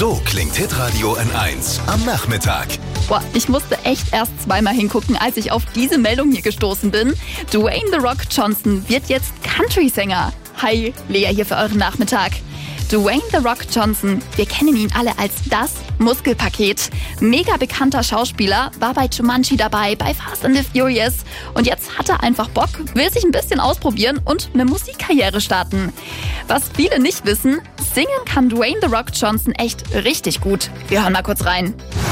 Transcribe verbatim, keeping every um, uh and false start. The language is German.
So klingt Hitradio N eins am Nachmittag. Boah, ich musste echt erst zweimal hingucken, als ich auf diese Meldung hier gestoßen bin. Dwayne The Rock Johnson wird jetzt Country-Sänger. Hi, Lea hier für euren Nachmittag. Dwayne The Rock Johnson, wir kennen ihn alle als das Muskelpaket. Mega bekannter Schauspieler, war bei Jumanji dabei, bei Fast and the Furious. Und jetzt hat er einfach Bock, will sich ein bisschen ausprobieren und eine Musikkarriere starten. Was viele nicht wissen, singen kann Dwayne The Rock Johnson echt richtig gut. Wir hören mal kurz rein.